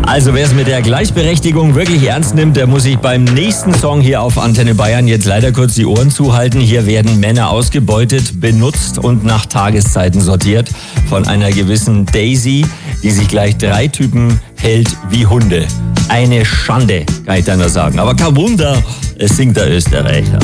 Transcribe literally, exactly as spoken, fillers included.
Also wer es mit der Gleichberechtigung wirklich ernst nimmt, der muss sich beim nächsten Song hier auf Antenne Bayern jetzt leider kurz die Ohren zuhalten. Hier werden Männer ausgebeutet, benutzt und nach Tageszeiten sortiert von einer gewissen Daisy, die sich gleich drei Typen hält wie Hunde. Eine Schande, kann ich da nur sagen. Aber kein Wunder, es singt der Österreicher.